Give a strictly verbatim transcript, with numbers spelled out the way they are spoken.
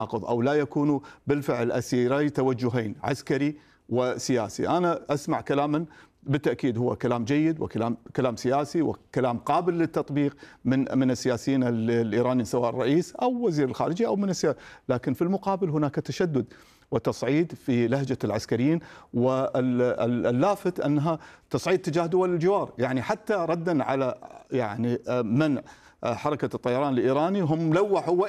أو لا يكونوا بالفعل أسيري توجهين عسكري وسياسي. أنا أسمع كلاما بالتأكيد هو كلام جيد وكلام كلام سياسي وكلام قابل للتطبيق من من السياسيين الإيرانيين سواء الرئيس أو وزير الخارجية أو من السياسة، لكن في المقابل هناك تشدد وتصعيد في لهجة العسكريين، واللافت أنها تصعيد تجاه دول الجوار، يعني حتى ردا على يعني منع حركة الطيران الإيراني هم لوحوا